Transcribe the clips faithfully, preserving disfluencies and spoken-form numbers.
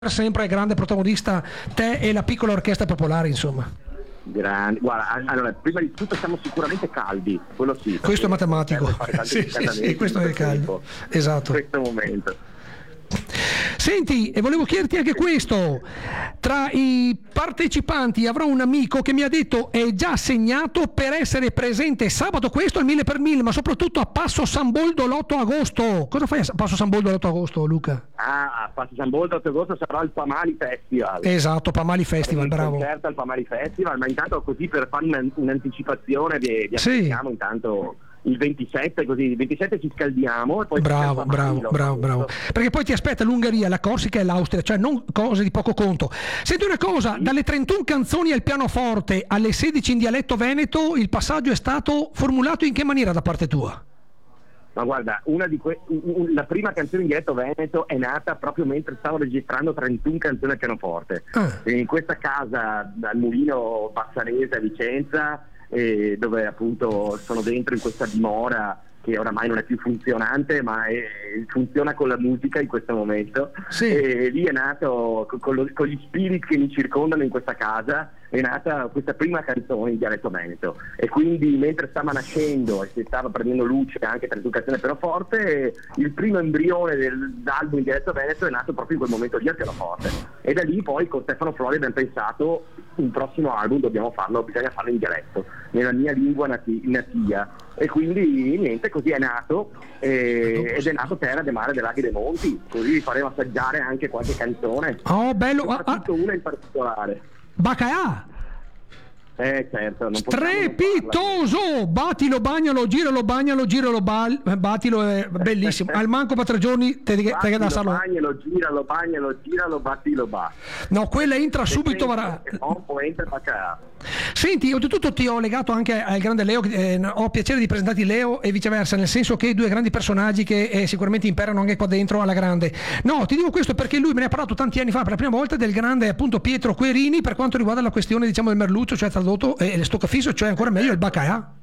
sempre grande protagonista te e la piccola orchestra popolare, insomma. Grande. Guarda, allora, prima di tutto siamo sicuramente caldi, quello sì. Questo è matematico. Sì, sì, sì, questo è caldo. Esatto. In questo momento. Senti, e volevo chiederti anche questo: tra i partecipanti avrò un amico che mi ha detto è già segnato per essere presente sabato questo al mille per mille, ma soprattutto a Passo San Boldo l'otto agosto. Cosa fai a Passo San Boldo l'otto agosto, Luca? Ah, a Passo San Boldo l'otto agosto sarà il Pamali Festival. Esatto, Pamali Festival, bravo. Un concerto al Pamali Festival, ma intanto così per fare un'anticipazione vi, vi sì. aspettiamo intanto il ventisette, così il ventisette ci scaldiamo e poi bravo bravo bravo bravo perché poi ti aspetta l'Ungheria, la Corsica e l'Austria, cioè non cose di poco conto. Senti una cosa, sì. Dalle trentuno canzoni al pianoforte alle sedici in dialetto veneto, il passaggio è stato formulato in che maniera da parte tua? Ma guarda, una di que- la prima canzone in dialetto veneto è nata proprio mentre stavo registrando trentuno canzoni al pianoforte. Ah. In questa casa al Mulino Bassarese a Vicenza, eh, dove appunto sono dentro in questa dimora che oramai non è più funzionante, ma è, funziona con la musica in questo momento. Sì. E lì è nato, con, con, lo, con gli spiriti che mi circondano in questa casa, è nata questa prima canzone in dialetto veneto. E quindi mentre stava nascendo e si stava prendendo luce anche tra le due canzoni al pianoforte, il primo embrione dell'album in dialetto veneto è nato proprio in quel momento lì al pianoforte. E da lì poi con Stefano Flori abbiamo pensato un prossimo album dobbiamo farlo, bisogna farlo in dialetto, nella mia lingua nati- natia. E quindi niente, così è nato, eh, ed è nato Terra de Mare de Laghi de Monti, così vi faremo assaggiare anche qualche canzone. Oh, bello! Soprattutto ah, una in particolare. Baccaà! Eh certo, non strepitoso! Battilo, bagnalo, giralo, bagnalo, giralo, bal- battilo è bellissimo. Al manco per tre giorni te devi da sarlo. Bagnalo, giralo, bagnalo, giralo, battilo, ba. No, quella entra subito. Var- entra baccaà. Senti, oltretutto ti ho legato anche al grande Leo, eh, ho piacere di presentarti Leo e viceversa, nel senso che due grandi personaggi che eh, sicuramente imperano anche qua dentro alla grande. No, ti dico questo perché lui me ne ha parlato tanti anni fa per la prima volta del grande appunto Pietro Querini per quanto riguarda la questione diciamo del merluzzo, cioè tradotto e eh, stoccafisso, cioè ancora meglio il baccaà.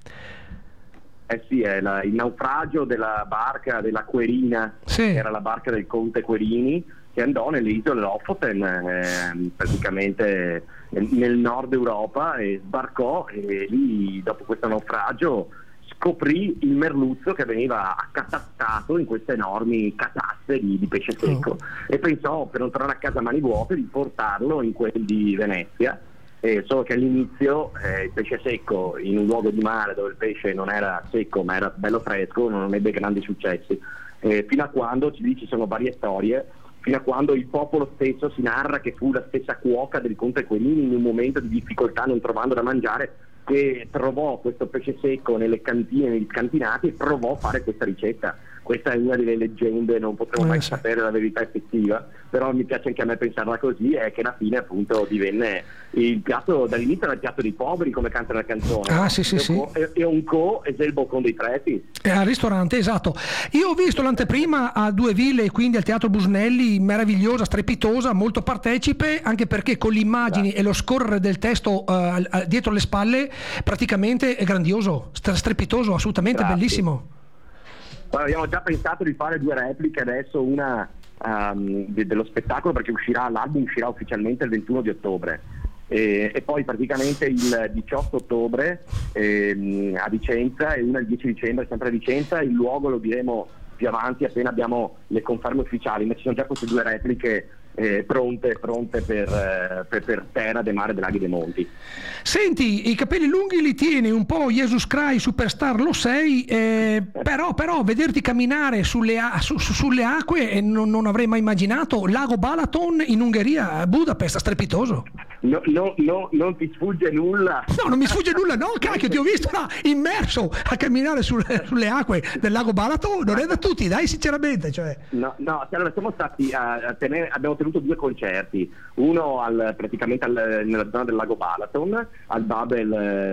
Eh sì, è la, il naufragio della barca della Querina, sì. Che era la barca del conte Querini, che andò nelle isole Lofoten, eh, praticamente nel nord Europa, e sbarcò e lì dopo questo naufragio scoprì il merluzzo che veniva accatastato in queste enormi catasse di, di pesce secco. Oh. E pensò, per non tornare a casa a mani vuote, di portarlo in quelli di Venezia. Eh, solo che all'inizio eh, il pesce secco in un luogo di mare dove il pesce non era secco ma era bello fresco non ebbe grandi successi, eh, fino a quando ci, ci sono varie storie, fino a quando il popolo stesso si narra che fu la stessa cuoca del conte Querini in un momento di difficoltà non trovando da mangiare che trovò questo pesce secco nelle cantine, negli scantinati e provò a fare questa ricetta. Questa è una delle leggende, non potremo mai sapere la verità effettiva, però mi piace anche a me pensarla così, è che alla fine appunto divenne il piatto, dall'inizio era il piatto dei poveri come canta la canzone. Ah sì sì e sì. E un co e il boccon dei preti. È al ristorante, esatto. Io ho visto l'anteprima a Due Ville, quindi al Teatro Busnelli, meravigliosa, strepitosa, molto partecipe, anche perché con le immagini esatto. E lo scorrere del testo uh, dietro le spalle praticamente è grandioso, strepitoso, assolutamente Grazie. Bellissimo. Allora, abbiamo già pensato di fare due repliche adesso, una um, de- dello spettacolo perché uscirà, l'album uscirà ufficialmente il ventuno di ottobre e, e poi praticamente il diciotto ottobre ehm, a Vicenza e una il dieci dicembre sempre a Vicenza. Il luogo lo diremo più avanti appena abbiamo le conferme ufficiali, ma ci sono già queste due repliche Eh, pronte, pronte per, eh, per, per Terra de Mare de Laghi de Monti. Senti, i capelli lunghi li tieni un po' Jesus Christ Superstar, lo sei, eh, però, però vederti camminare sulle, su, su, sulle acque eh, non, non avrei mai immaginato. Lago Balaton in Ungheria, Budapest, strepitoso. No, no, no, non ti sfugge nulla. No, non mi sfugge nulla, no, cacchio, ti ho visto là, immerso a camminare sulle, sulle acque del lago Balaton, non è da tutti, dai, sinceramente. Cioè. No, no, allora siamo stati a, a tenere, abbiamo tenuto due concerti, uno al, praticamente al, nella zona del lago Balaton, al Babel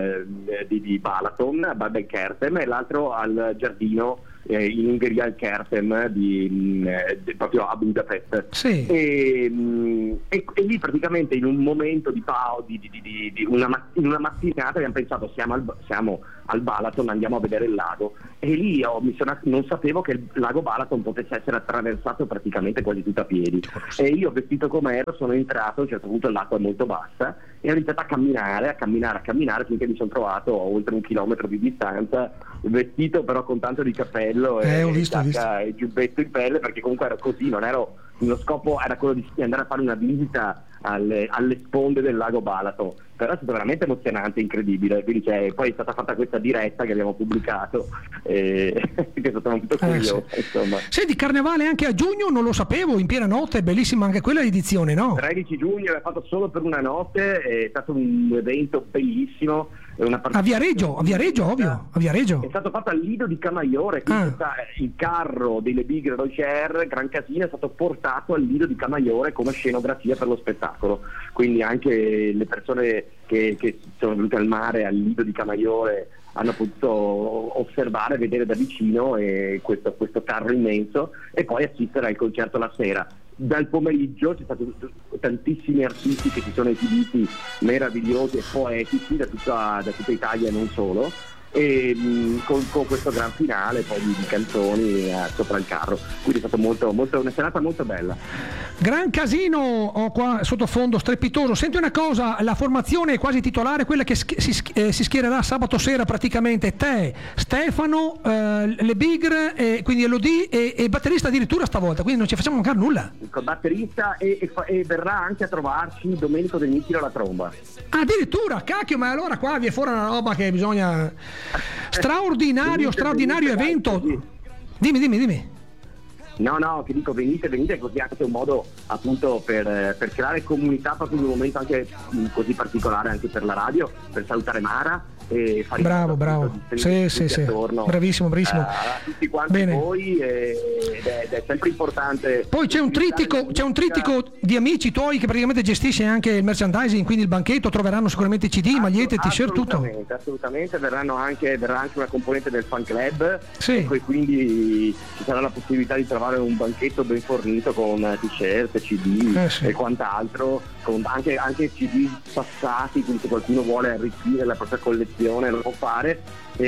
eh, di, di Balaton, a Babel Kertem, e l'altro al giardino eh, in Ungheria, al Kertem, di, eh, di, proprio a Budapest. Sì. E, mh, e, e, e lì praticamente in un momento di pausa, di, di, di, di una, in una mattinata abbiamo pensato siamo al, siamo al Balaton, andiamo a vedere il lago, e lì io mi sono, non sapevo che il lago Balaton potesse essere attraversato praticamente quasi tutto a piedi, e io vestito com'ero sono entrato, a un certo punto l'acqua è molto bassa e ho iniziato a camminare, a camminare, a camminare finché mi sono trovato a oltre un chilometro di distanza, vestito però con tanto di cappello eh, e, ho visto, giacca e giubbetto in pelle, perché comunque ero così, non ero, lo scopo era quello di andare a fare una visita alle, alle sponde del lago Balaton, però è stato veramente emozionante, incredibile, quindi c'è, poi è stata fatta questa diretta che abbiamo pubblicato e che è stato molto curioso, eh, sì. Insomma. Senti, carnevale anche a giugno, non lo sapevo, in piena notte, bellissima anche quella edizione, no? tredici giugno è fatto solo per una notte, è stato un evento bellissimo. Una a Viareggio, a Viareggio, ovvio, a Viareggio. È stato fatto al Lido di Camaiore, quindi ah. il carro delle Big Rocher, Gran Casino, è stato portato al Lido di Camaiore come scenografia per lo spettacolo, quindi anche le persone che, che sono venute al mare al Lido di Camaiore hanno potuto osservare, vedere da vicino eh, questo, questo carro immenso e poi assistere al concerto la sera. Dal pomeriggio ci sono stati tantissimi artisti che si sono esibiti meravigliosi e poetici da tutta, da tutta Italia e non solo, e mh, con, con questo gran finale poi di, di canzoni eh, sopra il carro, quindi è stata molto, molto, una serata molto bella. Gran casino, ho qua sottofondo strepitoso. Senti una cosa, la formazione è quasi titolare, quella che sch- si, eh, si schiererà sabato sera praticamente, te, Stefano, eh, le Bigre, eh, quindi Elodie e, e batterista addirittura stavolta, quindi non ci facciamo mancare nulla. Il batterista e, e, e verrà anche a trovarci Domenico Del Nitilo alla tromba. Addirittura, cacchio, ma allora qua vi è fuori una roba che bisogna... straordinario, straordinario evento. Dimmi, dimmi, dimmi. No, no, ti dico venite, venite, così anche un modo appunto per, per creare comunità proprio in un momento anche così particolare anche per la radio, per salutare Mara e fare bravo, bravo, sì, sì, sì. Attorno, bravissimo, bravissimo. Uh, a tutti quanti Bene. voi ed è, ed è sempre importante. Poi c'è un trittico, c'è un trittico di amici tuoi che praticamente gestisce anche il merchandising, quindi il banchetto, troveranno sicuramente C D, magliette, t-shirt, tutto. Assolutamente, assolutamente, verranno anche, verrà anche una componente del fan club, sì. E quindi ci sarà la possibilità di trovare un banchetto ben fornito con t-shirt, C D eh sì. e quant'altro, con anche, anche C D passati, quindi se qualcuno vuole arricchire la propria collezione lo può fare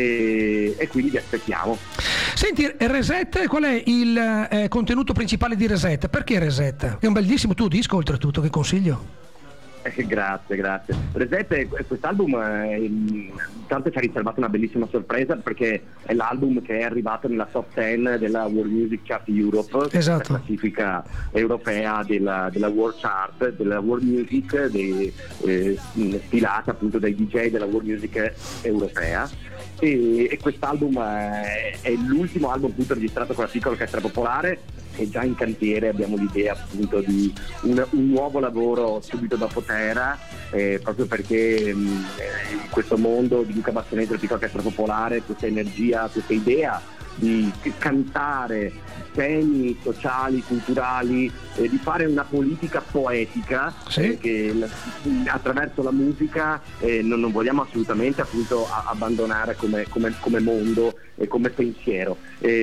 e, e quindi vi aspettiamo. Senti, Reset, qual è il eh, contenuto principale di Reset? Perché Reset? È un bellissimo tuo disco oltretutto, che consiglio. Eh, grazie, grazie. Reset, quest'album eh, intanto ci ha riservato una bellissima sorpresa perché è l'album che è arrivato nella top dieci della World Music Chart Europe, esatto. La classifica europea della, della World Chart, della World Music, dei, eh, stilata appunto dai D J della World Music europea. E, e quest'album è, è l'ultimo album appunto registrato con la piccola orchestra popolare, è già in cantiere, abbiamo l'idea appunto di un, un nuovo lavoro subito dopo Terra, eh, proprio perché mh, in questo mondo di Luca Bassonetti, la piccola orchestra popolare, questa energia, questa idea di cantare temi sociali, culturali, eh, di fare una politica poetica, sì. eh, che l- attraverso la musica eh, non, non vogliamo assolutamente appunto a- abbandonare come, come, come mondo e come pensiero.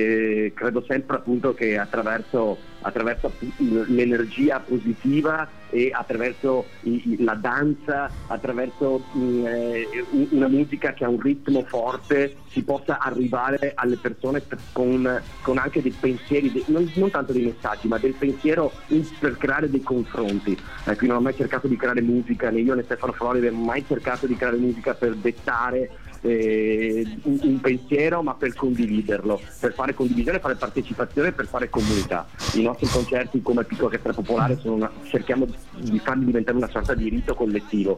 E credo sempre appunto che attraverso, attraverso l'energia positiva e attraverso i, la danza, attraverso mh, eh, una musica che ha un ritmo forte, si possa arrivare alle persone con, con anche dei pensieri, dei, non, non tanto dei messaggi, ma del pensiero in, per creare dei confronti. Eh, qui non ho mai cercato di creare musica, né io né Stefano Flori abbiamo mai cercato di creare musica per dettare eh, un, un pensiero, ma per condividerlo, per fare condivisione, fare partecipazione, per fare comunità. I nostri concerti come piccola orchestra popolare sono una, cerchiamo di farli diventare una sorta di rito collettivo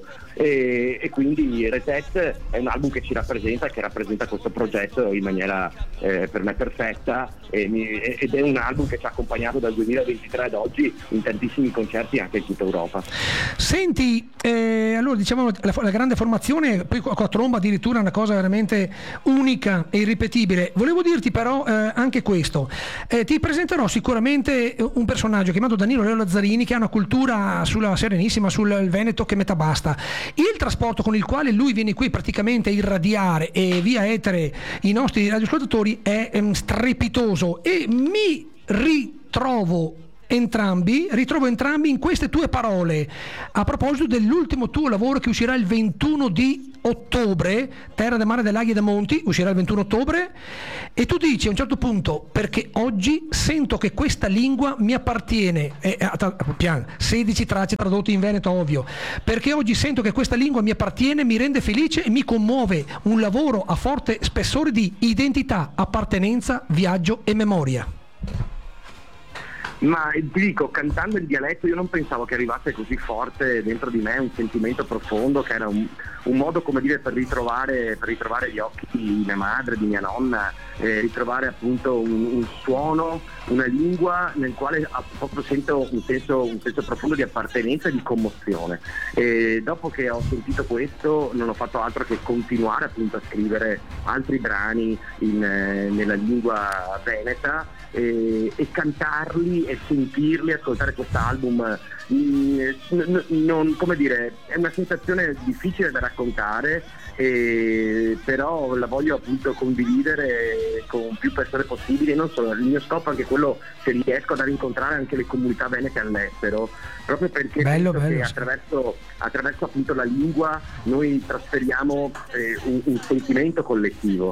e, e quindi Reset è un album che ci rappresenta, che rappresenta questo progetto in maniera eh, per me perfetta e mi, ed è un album che ci ha accompagnato dal duemilaventitré ad oggi in tantissimi concerti anche in tutta Europa. Senti, eh, allora diciamo la, la grande formazione, poi con la tromba addirittura è una cosa veramente unica e irripetibile. Volevo dirti però eh, anche questo, eh, ti presenterò sicuramente un personaggio chiamato Danilo Leo Lazzarini che ha una cultura sulla Serenissima, sul Veneto che metà basta. Il trasporto con il quale lui viene qui praticamente a irradiare e via etere i nostri radioascoltatori è um, strepitoso e mi ritrovo entrambi, ritrovo entrambi in queste tue parole a proposito dell'ultimo tuo lavoro che uscirà il ventuno di ottobre, Terra del Mare, dei Laghi e dei Monti, uscirà il ventuno ottobre, e tu dici a un certo punto: perché oggi sento che questa lingua mi appartiene, eh, pian, sedici tracce tradotte in veneto, ovvio, perché oggi sento che questa lingua mi appartiene, mi rende felice e mi commuove, un lavoro a forte spessore di identità, appartenenza, viaggio e memoria. Ma ti dico, cantando il dialetto io non pensavo che arrivasse così forte dentro di me un sentimento profondo, che era un, un modo, come dire, per ritrovare, per ritrovare gli occhi di mia madre, di mia nonna, eh, ritrovare appunto un, un suono, una lingua nel quale proprio sento un senso, un senso profondo di appartenenza e di commozione. E dopo che ho sentito questo non ho fatto altro che continuare appunto a scrivere altri brani in, eh, nella lingua veneta e, e cantarli e sentirli, ascoltare quest'album. N- non, come dire, è una sensazione difficile da raccontare, eh, però la voglio appunto condividere con più persone possibili, e non solo. Il mio scopo è anche quello, se riesco, ad incontrare anche le comunità venete all'estero, proprio perché bello, penso bello. che attraverso, attraverso appunto la lingua noi trasferiamo eh, un, un sentimento collettivo.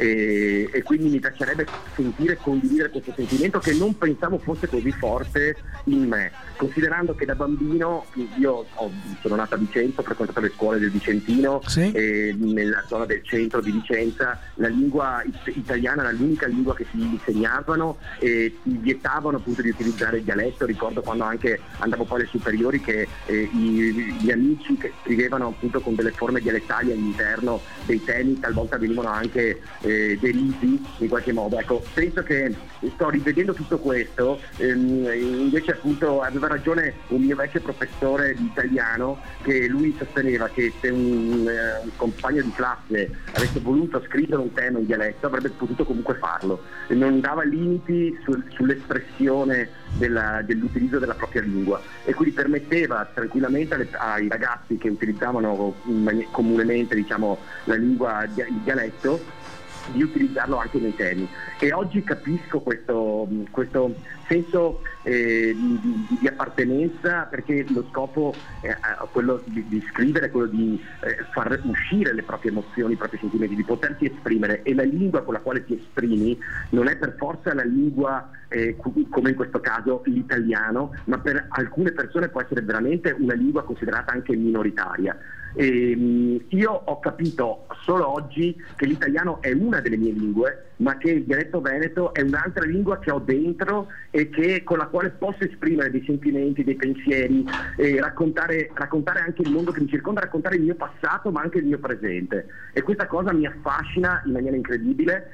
E, e quindi mi piacerebbe sentire e condividere questo sentimento, che non pensavo fosse così forte in me, considerando che da bambino io ho, sono nato a Vicenza, ho frequentato le scuole del Vicentino, sì. E nella zona del centro di Vicenza la lingua italiana era l'unica lingua che si insegnavano e ti vietavano appunto di utilizzare il dialetto. Ricordo quando anche andavo poi alle superiori che eh, i, gli amici che scrivevano appunto con delle forme dialettali all'interno dei temi talvolta venivano anche eh, derisi in qualche modo. Ecco, penso che sto rivedendo tutto questo, ehm, invece appunto aveva ragione un mio vecchio professore di italiano, che lui sosteneva che se un, eh, un compagno di classe avesse voluto scrivere un tema in dialetto avrebbe potuto comunque farlo, e non dava limiti sul, sull'espressione della, dell'utilizzo della propria lingua, e quindi permetteva tranquillamente alle, ai ragazzi che utilizzavano comunemente, diciamo, la lingua, il dialetto, di utilizzarlo anche nei temi. E oggi capisco questo, questo senso eh, di, di, di appartenenza, perché lo scopo è quello di, di scrivere, quello di eh, far uscire le proprie emozioni, i propri sentimenti, di potersi esprimere, e la lingua con la quale ti esprimi non è per forza la lingua eh, come in questo caso l'italiano, ma per alcune persone può essere veramente una lingua considerata anche minoritaria. E, um, io ho capito solo oggi che l'italiano è una delle mie lingue, ma che il dialetto veneto è un'altra lingua che ho dentro e che, con la quale posso esprimere dei sentimenti, dei pensieri, e raccontare, raccontare anche il mondo che mi circonda, raccontare il mio passato ma anche il mio presente, e questa cosa mi affascina in maniera incredibile,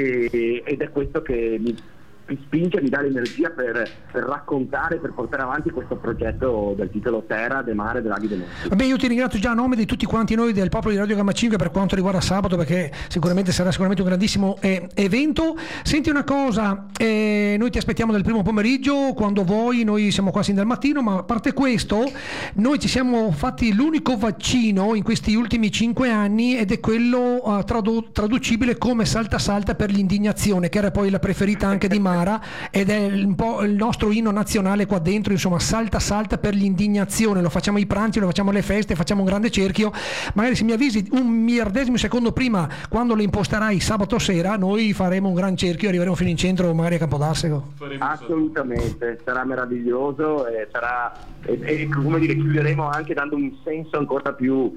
e, ed è questo che mi mi spinge, mi dà l'energia per, per raccontare, per portare avanti questo progetto del titolo Terra del Mare, dei Laghi e dei Monti. Vabbè, io ti ringrazio già a nome di tutti quanti noi del popolo di Radio Gamma cinque per quanto riguarda sabato, perché sicuramente sarà sicuramente un grandissimo eh, evento. Senti una cosa, eh, noi ti aspettiamo del primo pomeriggio quando vuoi, noi siamo qua sin dal mattino, ma a parte questo noi ci siamo fatti l'unico vaccino in questi ultimi cinque anni, ed è quello uh, tradu- traducibile come salta salta per l'indignazione, che era poi la preferita anche di Mara, ed è un po' il nostro inno nazionale qua dentro, insomma, salta salta per l'indignazione. Lo facciamo ai pranzi, lo facciamo alle feste, facciamo un grande cerchio. Magari se mi avvisi un miliardesimo secondo prima, quando lo imposterai sabato sera, noi faremo un gran cerchio e arriveremo fino in centro, magari a Campodarsego. Assolutamente, sarà meraviglioso, e sarà e, e come dire, chiuderemo anche dando un senso ancora più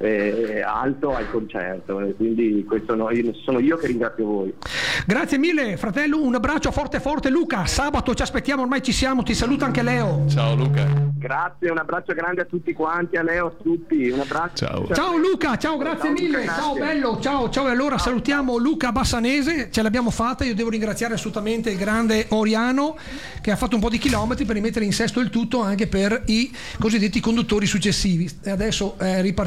Eh, alto al concerto, e quindi questo no, io, sono io che ringrazio voi. Grazie mille fratello, un abbraccio forte forte. Luca, sabato ci aspettiamo, ormai ci siamo, ti saluta anche Leo. Ciao Luca. Grazie, un abbraccio grande a tutti quanti, a Leo, a tutti, un abbraccio. Ciao, ciao Luca, ciao, grazie ciao, mille, Luca, ciao grazie. Bello, ciao ciao. E allora ciao, salutiamo ciao. Luca Bassanese, ce l'abbiamo fatta. Io devo ringraziare assolutamente il grande Oriano, che ha fatto un po' di chilometri per rimettere in sesto il tutto anche per i cosiddetti conduttori successivi. E adesso è ripartito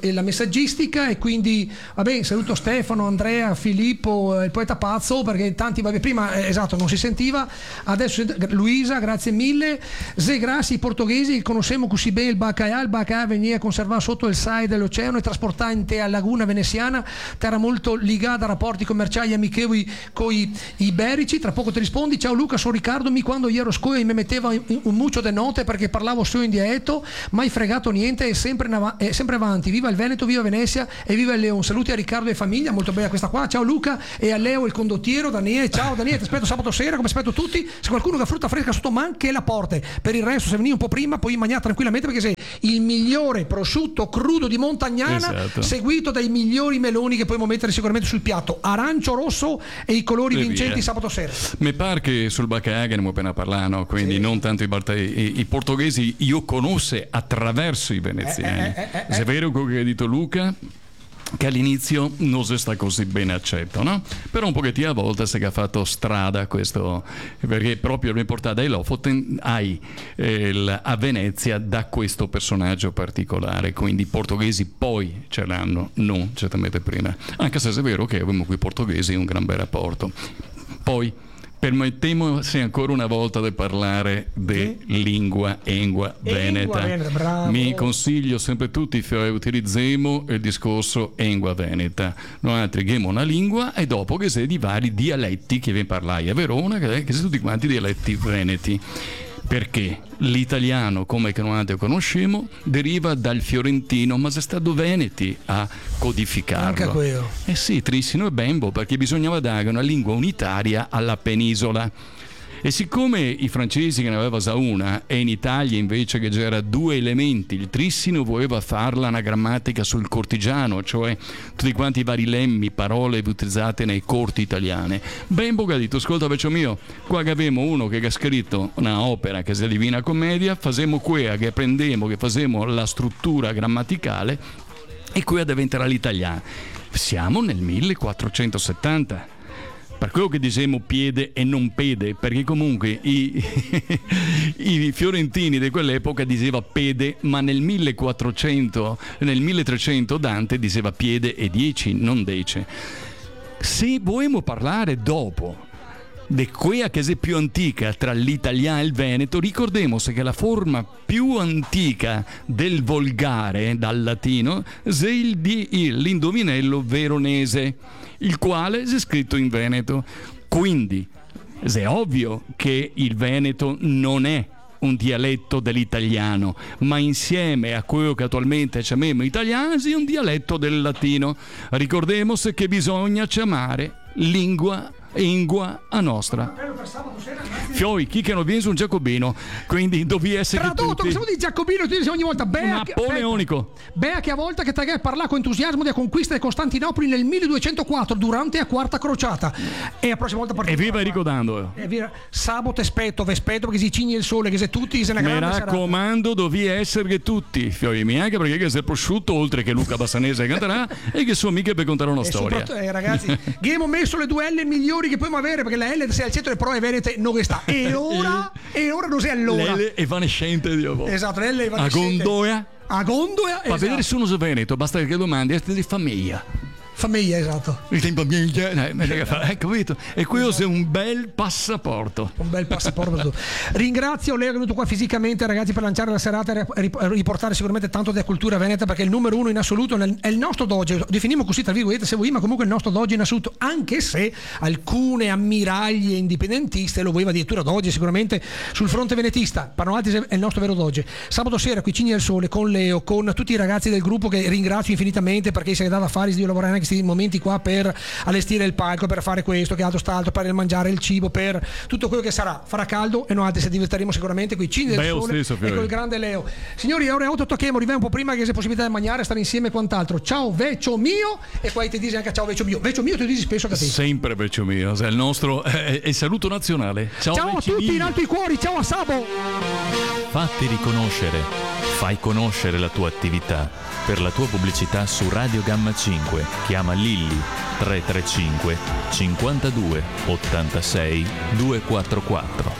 la messaggistica, e quindi vabbè, saluto Stefano, Andrea, Filippo, il poeta pazzo, perché tanti, vabbè, prima eh, esatto non si sentiva, adesso Luisa, grazie mille. Se grassi i portoghesi conoscemmo così bene il baccaia, il baccaia veniva conservato sotto il sai dell'oceano e trasportato in te a laguna veneziana, era molto legata a rapporti commerciali amichevoli con i iberici. Tra poco ti rispondi. Ciao Luca, sono Riccardo, mi quando io ero scuola mi metteva un muccio de note perché parlavo solo in dialetto, mai fregato niente, è sempre, av- è sempre avanti. Viva il Veneto, viva Venezia e viva il Leon. Saluti a Riccardo e famiglia, molto bella questa qua. Ciao Luca, e a Leo il condottiero, Daniele. Ciao Daniele, ti aspetto sabato sera come aspetto tutti. Se qualcuno che ha frutta fresca sotto man, che la porte. Per il resto, se veni un po' prima puoi mangiare tranquillamente, perché sei il migliore prosciutto crudo di Montagnana, esatto, seguito dai migliori meloni che puoi mettere sicuramente sul piatto, arancio, rosso e i colori e vincenti via. Sabato sera. Mi pare che sul baccaia ne abbiamo appena parlato, quindi sì, non tanto i, i, i portoghesi io conosco attraverso i veneziani. Eh, eh, eh, eh, è vero quello che ha detto Luca, che all'inizio non si sta così bene accetto, no? Però un pochettino a volte si è fatto strada questo, perché proprio mi portata ai Lofoten ai, eh, a Venezia da questo personaggio particolare, quindi i portoghesi poi ce l'hanno, non certamente prima, anche se è vero che avevamo qui i portoghesi un gran bel rapporto. Poi permettiamoci ancora una volta di parlare di lingua engua veneta. veneta Mi consiglio sempre tutti che utilizziamo il discorso engua veneta. Noi altri abbiamo una lingua e dopo che sei di vari dialetti che vi parlai a Verona, che sono tutti quanti dialetti veneti. Perché l'italiano, come che noi conosciamo, deriva dal fiorentino, ma è stato Veneti a codificarlo. Anche quello. Eh sì, Trissino e Bembo, perché bisognava dare una lingua unitaria alla penisola. E siccome i francesi che ne aveva già una e in Italia invece che c'era due elementi, il Trissino voleva farla una grammatica sul cortigiano, cioè tutti quanti i vari lemmi, parole utilizzate nei corti italiane. Bembo ha detto: ascolta vecchio mio, qua che abbiamo uno che ha scritto una opera che è la Divina Commedia, facciamo quella che prendemo, che facciamo la struttura grammaticale e quella diventerà l'italiano. Siamo nel millequattrocentosettanta. Per quello che diciamo piede e non pede, perché comunque i, i fiorentini di quell'epoca diceva pede, ma nel millequattrocento, nel milletrecento Dante diceva piede e dieci, non dece. Se vogliamo parlare dopo di quella che è più antica tra l'italiano e il veneto, ricordiamoci che la forma più antica del volgare dal latino è il di l'indovinello veronese, il quale è scritto in veneto. Quindi è ovvio che il veneto non è un dialetto dell'italiano, ma insieme a quello che attualmente chiamiamo italiano è un dialetto del latino. Ricordiamoci che bisogna chiamare lingua ingua a nostra. Fioi, chi che non viene su un giacobino, quindi dovevi essere tradotto, tutti... siamo di giacobino, ti dice ogni volta Bea napoleonico. Bea che a volta che te parla con entusiasmo della conquista di Costantinopoli nel milleduecentoquattro durante la quarta crociata, e la prossima volta partiamo. E viva ricordando. E via sabato aspetto, vespetto perché si cigne il sole, che se tutti se ne mi raccomando, dovevi essere tutti Fioi mi anche perché che sei prosciutto oltre che Luca Bassanese canterà e che sono mica per contare una e storia. Eh, ragazzi, abbiamo messo le due L migliori che possiamo avere, perché la L sei al centro del pro e venete non sta, e ora e ora non sei allora l'L evanescente di ovo. Esatto, l'L evanescente a Gondoia a Gondoia fa esatto. Vedere se uno veneto basta che domandi è di famiglia famiglia, esatto. Il tempo famiglia, eh, capito? E quello esatto. È un bel passaporto. Un bel passaporto. Ringrazio Leo che è venuto qua fisicamente, ragazzi, per lanciare la serata e riportare sicuramente tanto della cultura veneta, perché è il numero uno in assoluto nel, è il nostro doge, definiamo così tra virgolette se vuoi, ma comunque il nostro doge in assoluto, anche se alcune ammiraglie indipendentiste lo voleva addirittura doge sicuramente sul fronte venetista. Parnolati è il nostro vero doge. Sabato sera qui Cigni del Sole con Leo, con tutti i ragazzi del gruppo che ringrazio infinitamente perché si è dato a fare di lavorare anche questi momenti qua per allestire il palco, per fare questo, che altro sta altro, per mangiare il cibo, per tutto quello che sarà. Farà caldo e noi altri si divertiremo sicuramente qui Cigni del Beh, Sole stesso, e col grande Leo. Signori, ora otto tocchiamo, arriviamo un po' prima che c'è possibilità di mangiare, stare insieme e quant'altro. Ciao vecchio mio, e poi ti dici anche ciao vecchio mio. Vecchio mio ti dici spesso che te. Sempre vecchio mio, è il nostro è il saluto nazionale. Ciao, ciao a tutti mio. In alto i cuori, ciao a Sabo. Fatti riconoscere, fai conoscere la tua attività. Per la tua pubblicità su Radio Gamma cinque chiama Lilli tre tre cinque cinquantadue ottantasei duecentoquarantaquattro.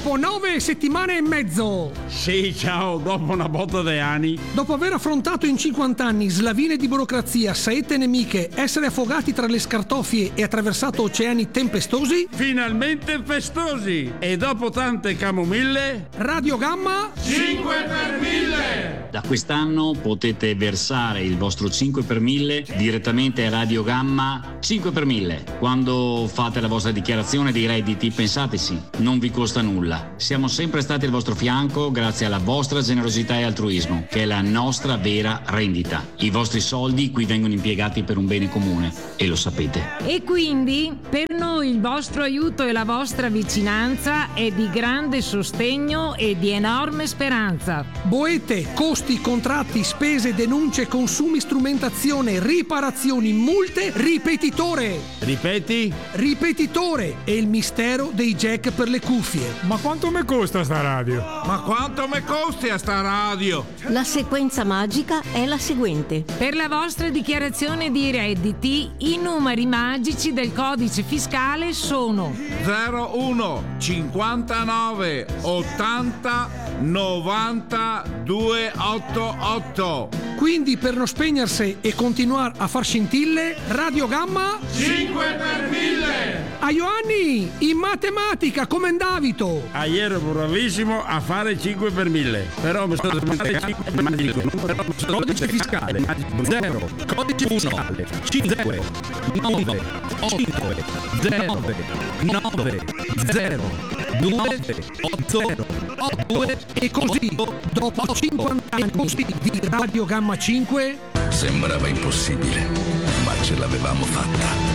dopo nove settimane e mezzo. Sì, ciao, dopo una botta di anni. Dopo aver affrontato in cinquanta anni slavine di burocrazia, saette nemiche, essere affogati tra le scartoffie e attraversato oceani tempestosi, finalmente festosi. E dopo tante camomille, Radio Gamma cinque per mille. Da quest'anno potete versare il vostro cinque per mille direttamente a Radio Gamma cinque per mille. Quando fate la vostra dichiarazione dei redditi, pensateci, non vi costa nulla. Siamo sempre stati al vostro fianco grazie alla vostra generosità e altruismo, che è la nostra vera rendita. I vostri soldi qui vengono impiegati per un bene comune e lo sapete. E quindi per noi il vostro aiuto e la vostra vicinanza è di grande sostegno e di enorme speranza. Boete, costi, contratti, spese, denunce, consumi, strumentazione, riparazioni, multe, ripetitore. Ripeti? Ripetitore è il mistero dei jack per le cuffie. Ma quanto mi costa sta radio? Ma quanto mi costi a sta radio? La sequenza magica è la seguente. Per la vostra dichiarazione di redditi, i numeri magici del codice fiscale sono zero uno cinquantanove ottanta novanta duecentottantotto. Quindi per non spegnersi e continuare a far scintille, Radio Gamma cinque per mille. A Ioanni, in matematica come Davito. Ah, ieri ero bravissimo a fare cinque per mille. Però mi sono fare cinque per mille. Codice fiscale zero, codice fiscale cinque nove cinque zero nove zero due otto due. E così, dopo cinquanta anni di Radio Gamma cinque, sembrava impossibile, ma ce l'avevamo fatta.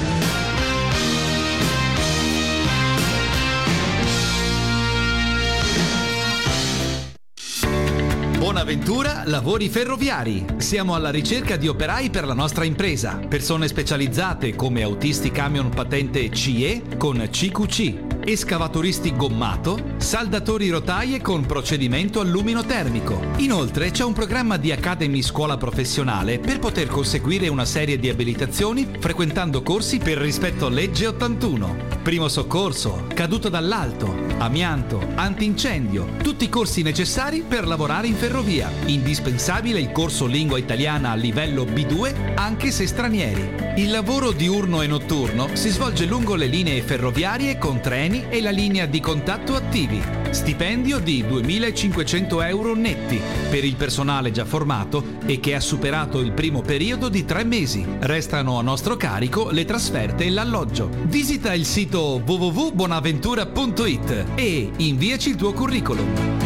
Bonaventura Lavori Ferroviari. Siamo alla ricerca di operai per la nostra impresa. Persone specializzate come autisti camion patente C E con C Q C, escavatoristi gommato, saldatori rotaie con procedimento allumino-termico. Inoltre c'è un programma di Academy Scuola Professionale per poter conseguire una serie di abilitazioni frequentando corsi per rispetto legge ottantuno. Primo soccorso, caduto dall'alto, amianto, antincendio, tutti i corsi necessari per lavorare in ferrovia. Indispensabile il corso lingua italiana a livello B due anche se stranieri. Il lavoro diurno e notturno si svolge lungo le linee ferroviarie con treni e la linea di contatto attivi. Stipendio di duemilacinquecento euro netti per il personale già formato e che ha superato il primo periodo di tre mesi. Restano a nostro carico le trasferte e l'alloggio. Visita il sito w w w punto bonaventura punto i t e inviaci il tuo curriculum.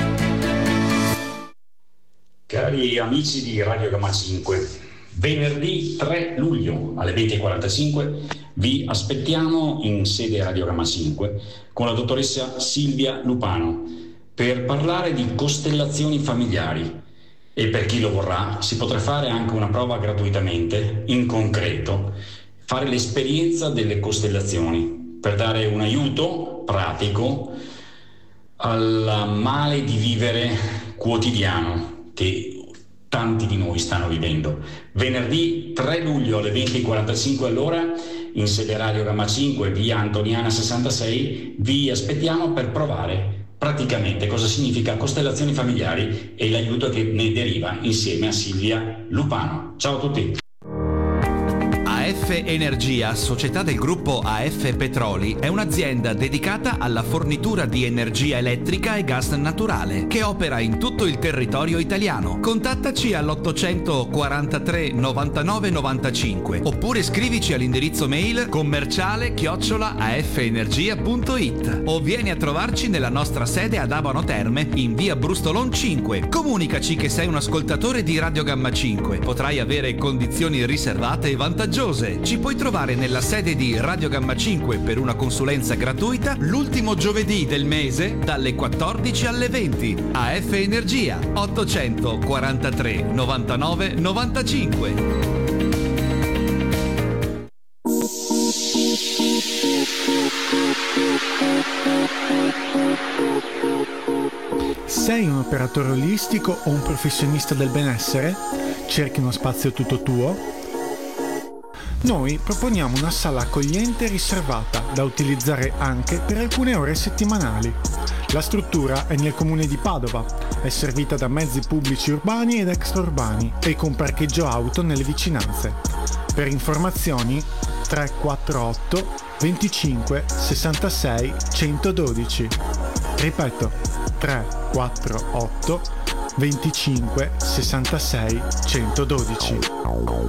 Cari amici di Radio Gamma cinque, venerdì tre luglio alle venti e quarantacinque vi aspettiamo in sede Radio Gamma cinque con la dottoressa Silvia Lupano per parlare di costellazioni familiari, e per chi lo vorrà si potrà fare anche una prova gratuitamente, in concreto, fare l'esperienza delle costellazioni per dare un aiuto pratico al male di vivere quotidiano che tanti di noi stanno vivendo. Venerdì tre luglio alle venti e quarantacinque all'ora in sede Radio Gamma cinque, via Antoniana sessantasei, vi aspettiamo per provare praticamente cosa significa costellazioni familiari e l'aiuto che ne deriva insieme a Silvia Lupano. Ciao a tutti. A F Energia, società del gruppo A F Petroli, è un'azienda dedicata alla fornitura di energia elettrica e gas naturale che opera in tutto il territorio italiano. Contattaci all'ottocentoquarantatré novantanove novantacinque oppure scrivici all'indirizzo mail commerciale chiocciola afenergia punto it o vieni a trovarci nella nostra sede ad Abano Terme in via Brustolon cinque. Comunicaci che sei un ascoltatore di Radio Gamma cinque. Potrai avere condizioni riservate e vantaggiose. Ci puoi trovare nella sede di Radio Gamma cinque per una consulenza gratuita l'ultimo giovedì del mese dalle quattordici alle venti. A F Energia ottocentoquarantatré novantanove novantacinque. Sei un operatore olistico o un professionista del benessere? Cerchi uno spazio tutto tuo? Noi proponiamo una sala accogliente riservata da utilizzare anche per alcune ore settimanali. La struttura è nel comune di Padova, è servita da mezzi pubblici urbani ed extraurbani e con parcheggio auto nelle vicinanze. Per informazioni tre quattro otto venticinque sessantasei centododici. Ripeto, tre quattro otto venticinque sessantasei centododici.